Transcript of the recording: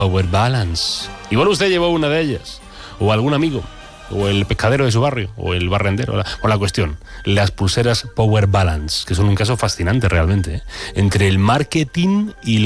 Power Balance. Igual usted llevó una de ellas, o algún amigo, o el pescadero de su barrio, o el barrendero, o la cuestión. Las pulseras Power Balance, que son un caso fascinante realmente, entre el marketing y